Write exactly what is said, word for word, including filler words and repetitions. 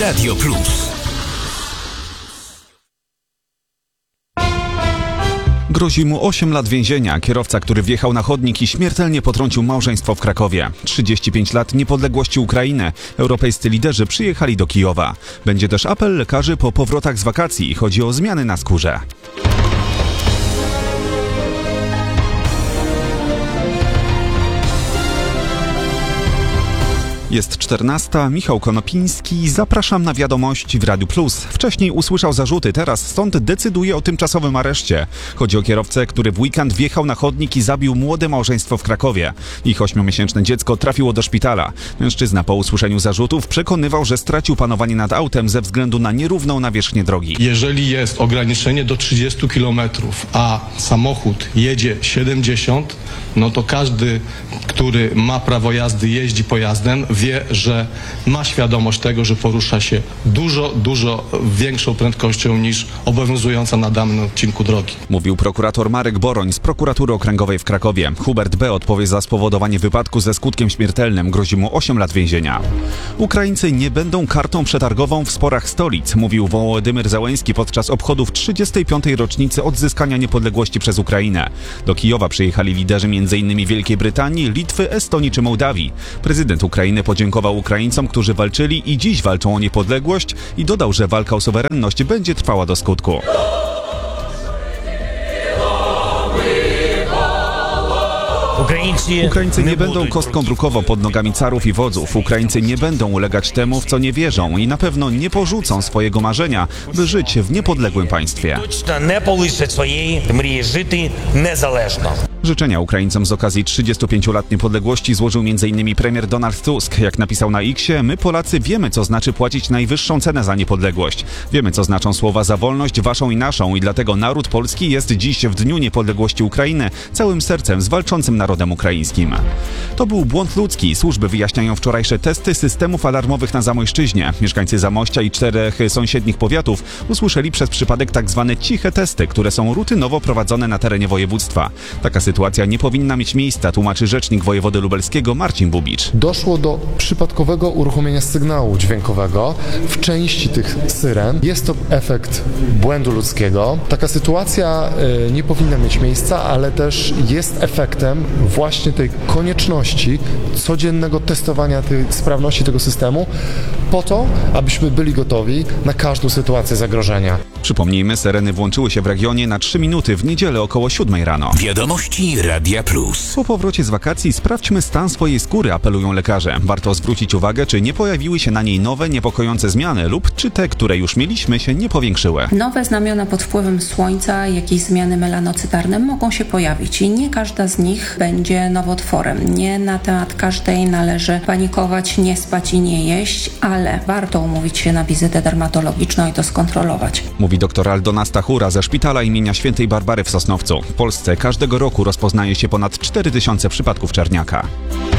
Radio Plus. Grozi mu osiem lat więzienia. Kierowca, który wjechał na chodnik i śmiertelnie potrącił małżeństwo w Krakowie. trzydzieści pięć lat niepodległości Ukrainy. Europejscy liderzy przyjechali do Kijowa. Będzie też apel lekarzy po powrotach z wakacji. Chodzi o zmiany na skórze. Jest czternasta, Michał Konopiński, zapraszam na wiadomości w Radiu Plus. Wcześniej usłyszał zarzuty, teraz sąd decyduje o tymczasowym areszcie. Chodzi o kierowcę, który w weekend wjechał na chodnik i zabił młode małżeństwo w Krakowie. Ich ośmiomiesięczne dziecko trafiło do szpitala. Mężczyzna po usłyszeniu zarzutów przekonywał, że stracił panowanie nad autem ze względu na nierówną nawierzchnię drogi. Jeżeli jest ograniczenie do trzydziestu kilometrów, a samochód jedzie siedemdziesiąt, no to każdy, który ma prawo jazdy, jeździ pojazdem, wie, że ma świadomość tego, że porusza się dużo, dużo większą prędkością niż obowiązująca na danym odcinku drogi. Mówił prokurator Marek Boroń z Prokuratury Okręgowej w Krakowie. Hubert B. odpowie za spowodowanie wypadku ze skutkiem śmiertelnym. Grozi mu osiem lat więzienia. Ukraińcy nie będą kartą przetargową w sporach stolic, mówił Wołodymyr Zełenski podczas obchodów trzydziestej piątej rocznicy odzyskania niepodległości przez Ukrainę. Do Kijowa przyjechali liderzy między innymi Wielkiej Brytanii, Litwy, Estonii czy Mołdawii. Prezydent Ukrainy podziękował Ukraińcom, którzy walczyli i dziś walczą o niepodległość i dodał, że walka o suwerenność będzie trwała do skutku. Ukraińcy nie będą kostką drukową pod nogami carów i wodzów. Ukraińcy nie będą ulegać temu, w co nie wierzą i na pewno nie porzucą swojego marzenia, by żyć w niepodległym państwie. Życzenia Ukraińcom z okazji trzydziestu pięciu lat niepodległości złożył między innymi premier Donald Tusk. Jak napisał na Xie, my Polacy wiemy, co znaczy płacić najwyższą cenę za niepodległość. Wiemy, co znaczą słowa za wolność waszą i naszą i dlatego naród polski jest dziś w Dniu Niepodległości Ukrainy całym sercem z walczącym narodem ukraińskim. To był błąd ludzki. Służby wyjaśniają wczorajsze testy systemów alarmowych na Zamojszczyźnie. Mieszkańcy Zamościa i czterech sąsiednich powiatów usłyszeli przez przypadek tak zwane ciche testy, które są rutynowo prowadzone na terenie województwa. Taka sytuacja nie powinna mieć miejsca, tłumaczy rzecznik wojewody lubelskiego Marcin Bubicz. Doszło do przypadkowego uruchomienia sygnału dźwiękowego w części tych syren. Jest to efekt błędu ludzkiego. Taka sytuacja y, nie powinna mieć miejsca, ale też jest efektem właśnie tej konieczności codziennego testowania tej sprawności tego systemu po to, abyśmy byli gotowi na każdą sytuację zagrożenia. Przypomnijmy, syreny włączyły się w regionie na trzy minuty w niedzielę około siódmej rano. Wiadomości Radia Plus. Po powrocie z wakacji sprawdźmy stan swojej skóry, apelują lekarze. Warto zwrócić uwagę, czy nie pojawiły się na niej nowe, niepokojące zmiany lub czy te, które już mieliśmy, się nie powiększyły. Nowe znamiona pod wpływem słońca, jakieś zmiany melanocytarne mogą się pojawić i nie każda z nich będzie nowotworem. Nie na temat każdej należy panikować, nie spać i nie jeść, ale warto umówić się na wizytę dermatologiczną i to skontrolować. Mówi dr Aldona Stachura ze Szpitala imienia Świętej Barbary w Sosnowcu. W Polsce każdego roku rozpoznaje się ponad cztery tysiące przypadków czerniaka.